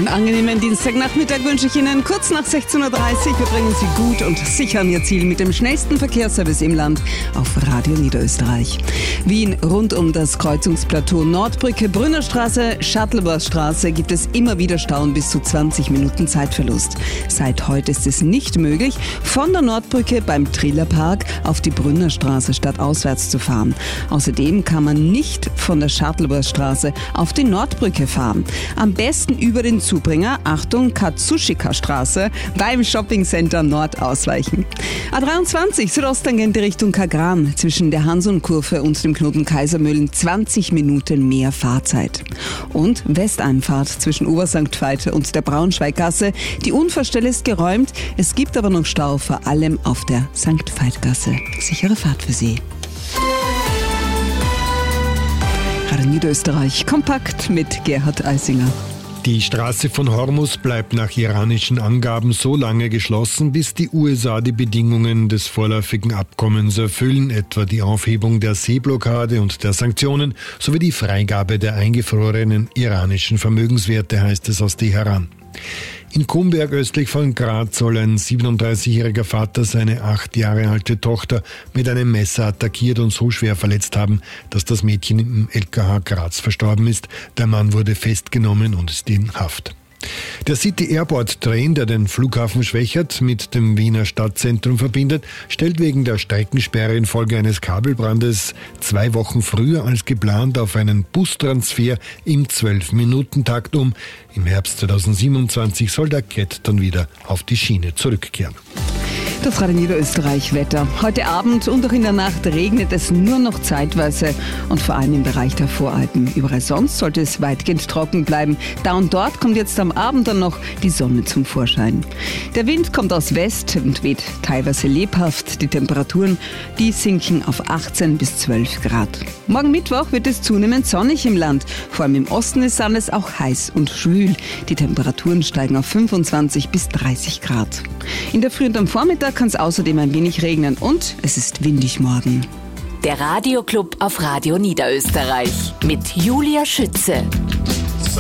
Einen angenehmen Dienstagnachmittag wünsche ich Ihnen. Kurz nach 16.30 Uhr. Wir bringen Sie gut und sicher an Ihr Ziel mit dem schnellsten Verkehrsservice im Land auf Radio Niederösterreich. Wien rund um das Kreuzungsplateau Nordbrücke, Brünnerstraße, Shuttleworthstraße gibt es immer wieder Stauen bis zu 20 Minuten Zeitverlust. Seit heute ist es nicht möglich, von der Nordbrücke beim Trillerpark auf die Brünnerstraße stadtauswärts zu fahren. Außerdem kann man nicht von der Shuttleworthstraße auf die Nordbrücke fahren. Am besten über den Zubringer, Achtung, Katsushika-Straße, beim Shoppingcenter Nord ausweichen. A23 Südosttangente Richtung Kagran, zwischen der Hansun-Kurve und dem Knoten Kaisermühlen 20 Minuten mehr Fahrzeit. Und Westeinfahrt zwischen Obersankt Veit und der Braunschweiggasse. Die Unfallstelle ist geräumt, es gibt aber noch Stau, vor allem auf der Sankt Veit-Gasse. Sichere Fahrt für Sie. Radio Niederösterreich kompakt mit Gerhard Eisinger. Die Straße von Hormuz bleibt nach iranischen Angaben so lange geschlossen, bis die USA die Bedingungen des vorläufigen Abkommens erfüllen, etwa die Aufhebung der Seeblockade und der Sanktionen sowie die Freigabe der eingefrorenen iranischen Vermögenswerte, heißt es aus Teheran. In Kumberg östlich von Graz soll ein 37-jähriger Vater seine 8 Jahre alte Tochter mit einem Messer attackiert und so schwer verletzt haben, dass das Mädchen im LKH Graz verstorben ist. Der Mann wurde festgenommen und ist in Haft. Der City Airport Train, der den Flughafen Schwechat mit dem Wiener Stadtzentrum verbindet, stellt wegen der Streckensperre infolge eines Kabelbrandes 2 Wochen früher als geplant auf einen Bustransfer im 12-Minuten-Takt um. Im Herbst 2027 soll der Cat dann wieder auf die Schiene zurückkehren. Das Radio Niederösterreich Wetter. Heute Abend und auch in der Nacht regnet es nur noch zeitweise und vor allem im Bereich der Voralpen. Überall sonst sollte es weitgehend trocken bleiben. Da und dort kommt jetzt am Abend dann noch die Sonne zum Vorschein. Der Wind kommt aus West und weht teilweise lebhaft. Die Temperaturen, die sinken auf 18 bis 12 Grad. Morgen Mittwoch wird es zunehmend sonnig im Land. Vor allem im Osten ist alles auch heiß und schwül. Die Temperaturen steigen auf 25 bis 30 Grad. In der Früh und am Vormittag kann es außerdem ein wenig regnen und es ist windig morgen. Der Radioclub auf Radio Niederösterreich mit Julia Schütze.